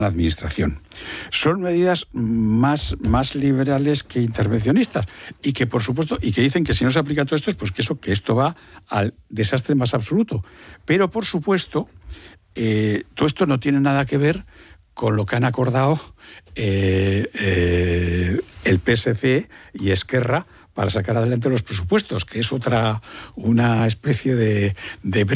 administración. Son medidas más liberales que intervencionistas y que, por supuesto, y que dicen que si no se aplica todo esto, pues que esto va al desastre más absoluto. Pero, por supuesto, todo esto no tiene nada que ver con lo que han acordado el PSC y Esquerra para sacar adelante los presupuestos, que es una especie de